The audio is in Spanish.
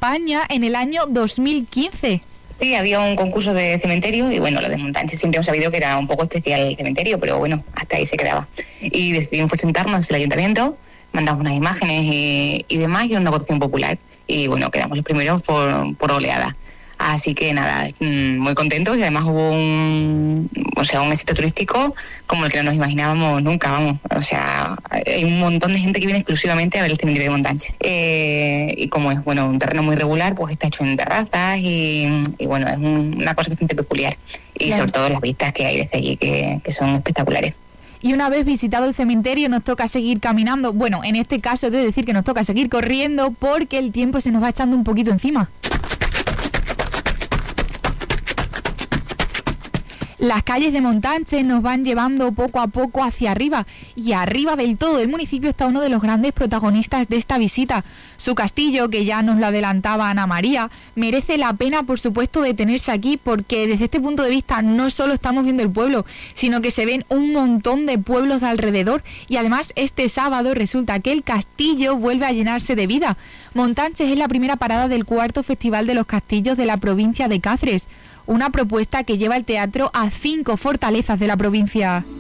España en el año 2015. Sí, había un concurso de cementerio y bueno, lo de Montánchez siempre hemos sabido que era un poco especial el cementerio, pero bueno, hasta ahí se quedaba. Y decidimos presentarnos al ayuntamiento, mandamos unas imágenes y demás, y era una votación popular. Y bueno, quedamos los primeros por oleada. Así que nada, muy contentos, y además hubo un éxito turístico como el que no nos imaginábamos nunca, vamos. O sea, hay un montón de gente que viene exclusivamente a ver el cementerio de Montánchez. Y como es, bueno, un terreno muy regular, pues está hecho en terrazas y bueno, es una cosa bastante peculiar. Y claro, sobre todo las vistas que hay desde allí, que son espectaculares. Y una vez visitado el cementerio nos toca seguir caminando. Bueno, en este caso he de decir que nos toca seguir corriendo porque el tiempo se nos va echando un poquito encima. Las calles de Montánchez nos van llevando poco a poco hacia arriba, y arriba del todo del municipio está uno de los grandes protagonistas de esta visita. Su castillo, que ya nos lo adelantaba Ana María, merece la pena, por supuesto, detenerse aquí, porque desde este punto de vista no solo estamos viendo el pueblo, sino que se ven un montón de pueblos de alrededor, y además este sábado resulta que el castillo vuelve a llenarse de vida. Montánchez es la primera parada del 4º Festival de los Castillos de la provincia de Cáceres, una propuesta que lleva el teatro a 5 fortalezas de la provincia.